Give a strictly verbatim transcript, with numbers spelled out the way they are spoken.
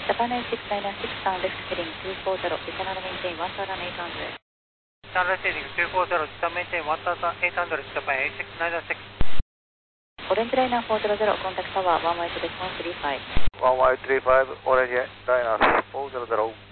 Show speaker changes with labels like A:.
A: Japan Airlines six nine six, left heading two four zero, return and maintain one thousand eight hundred.
B: Return heading two four zero, return maintain one thousand eight hundred, Japan A six nine six.
A: Orange Liner four zero zero, contact tower one one eight one three five.
C: one one eight three five, Orange Liner four zero zero.